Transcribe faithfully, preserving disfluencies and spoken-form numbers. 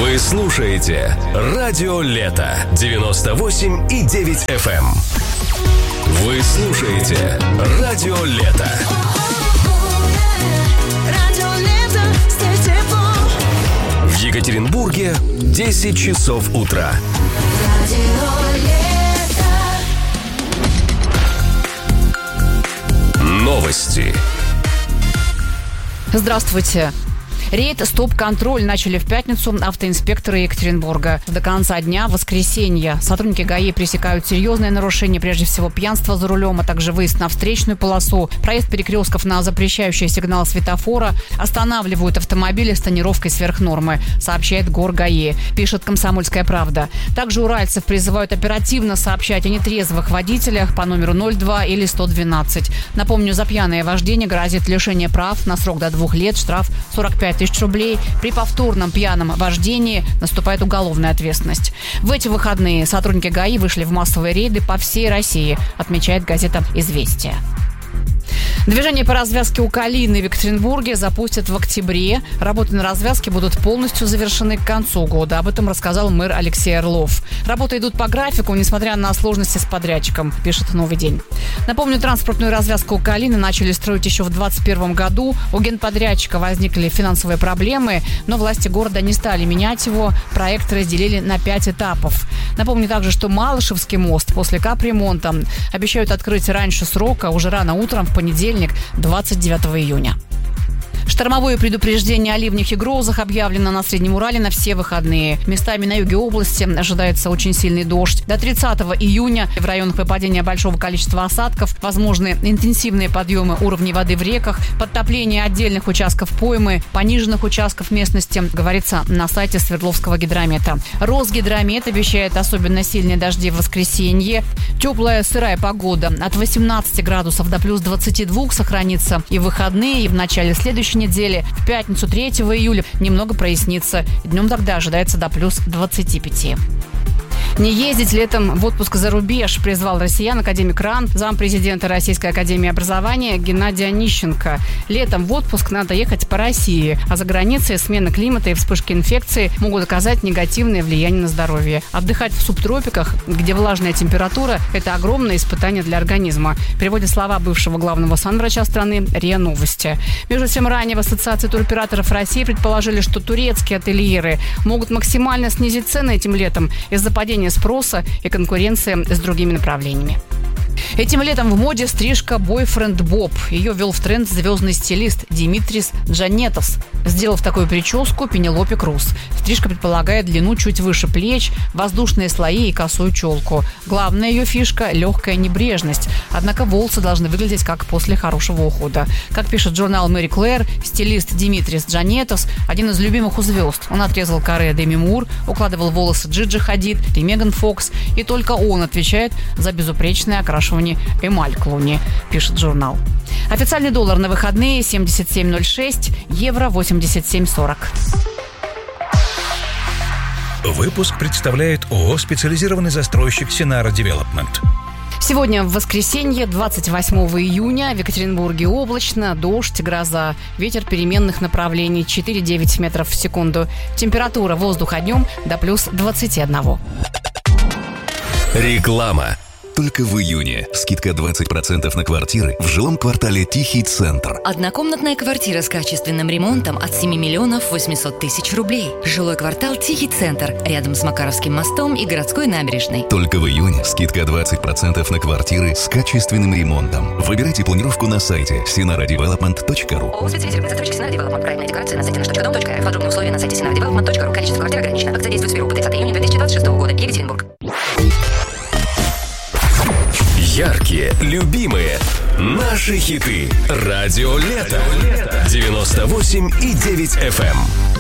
Вы слушаете «Радио Лето» девяносто восемь и девять эф эм. Вы слушаете «Радио Лето». В Екатеринбурге десять часов утра. Новости. Здравствуйте. Рейд «Стоп-контроль» начали в пятницу автоинспекторы Екатеринбурга. До конца дня, воскресенья, сотрудники ГАИ пресекают серьезные нарушения, прежде всего пьянство за рулем, а также выезд на встречную полосу, проезд перекрестков на запрещающий сигнал светофора, останавливают автомобили с тонировкой сверх нормы, сообщает ГорГАИ, пишет «Комсомольская правда». Также уральцев призывают оперативно сообщать о нетрезвых водителях по номеру ноль два или сто двенадцать. Напомню, за пьяное вождение грозит лишение прав на срок до двух лет, штраф сорок пять тысяч рублей. При повторном пьяном вождении наступает уголовная ответственность. В эти выходные сотрудники ГАИ вышли в массовые рейды по всей России, отмечает газета «Известия». Движение по развязке у Калины в Екатеринбурге запустят в октябре. Работы на развязке будут полностью завершены к концу года. Об этом рассказал мэр Алексей Орлов. Работы идут по графику, несмотря на сложности с подрядчиком, пишет «Новый день». Напомню, транспортную развязку у Калины начали строить еще в двадцать первом году. У генподрядчика возникли финансовые проблемы, но власти города не стали менять его. Проект разделили на пять этапов. Напомню также, что Малышевский мост после капремонта обещают открыть раньше срока, уже рано утром в понедельник, двадцать девятого июня. Штормовое предупреждение о ливнях и грозах объявлено на Среднем Урале на все выходные. Местами на юге области ожидается очень сильный дождь. До тридцатого июня в районах выпадения большого количества осадков возможны интенсивные подъемы уровней воды в реках, подтопление отдельных участков поймы, пониженных участков местности, говорится на сайте Свердловского гидромета. Росгидромет обещает особенно сильные дожди в воскресенье. Теплая сырая погода от восемнадцати градусов до плюс двадцати двух сохранится и в выходные, и в начале следующей недели. В пятницу третьего июля немного прояснится. Днем тогда ожидается до плюс двадцати пяти. Не ездить летом в отпуск за рубеж, призвал россиян академик РАН, зампрезидента Российской академии образования Геннадий Онищенко. Летом в отпуск надо ехать по России, а за границей смена климата и вспышки инфекции могут оказать негативное влияние на здоровье. Отдыхать в субтропиках, где влажная температура – это огромное испытание для организма, приводит слова бывшего главного санврача страны РИА Новости. Между тем, ранее в Ассоциации туроператоров России предположили, что турецкие ательеры могут максимально снизить цены этим летом из-за падения спроса и конкуренции с другими направлениями. Этим летом в моде стрижка бойфренд Боб. Ее ввел в тренд звездный стилист Димитрис Джанетос, сделав такую прическу Пенелопе Круз. Стрижка предполагает длину чуть выше плеч, воздушные слои и косую челку. Главная ее фишка – легкая небрежность. Однако волосы должны выглядеть как после хорошего ухода. Как пишет журнал Мэри Клэр, стилист Димитрис Джанетос – один из любимых у звезд. Он отрезал каре Деми Мур, укладывал волосы Джиджи Хадид и Меган Фокс. И только он отвечает за безупречное окрашивание эмаль Клуни, пишет журнал. Официальный доллар на выходные семьдесят семь ноль шесть, евро восемьдесят семь сорок. Выпуск представляет ООО «Специализированный застройщик Синара Девелопмент». Сегодня в воскресенье, двадцать восьмого июня, в Екатеринбурге облачно, дождь, гроза, ветер переменных направлений четыре-девять метров в секунду. Температура воздуха днем до плюс двадцати одного. Реклама. Только в июне скидка двадцать процентов на квартиры в жилом квартале «Тихий центр». Однокомнатная квартира с качественным ремонтом от семи миллионов восемьсот тысяч рублей. Жилой квартал «Тихий центр» рядом с Макаровским мостом и городской набережной. Только в июне скидка двадцать процентов на квартиры с качественным ремонтом. Выбирайте планировку на сайте синара девелопмент точка ру. ООО «Специализированный застройщик Синара Девелопмент». Проектная декларация на сайте наш точка дом точка эр. Подробные условия на сайте синара девелопмент точка ру. Количество квартир ограничено. Акция действует с первого по тридцатое июня две тысячи двадцать шестого года. Екатеринбург. Яркие, любимые, наши хиты. Радио Лето. девяносто восемь и девять эф эм.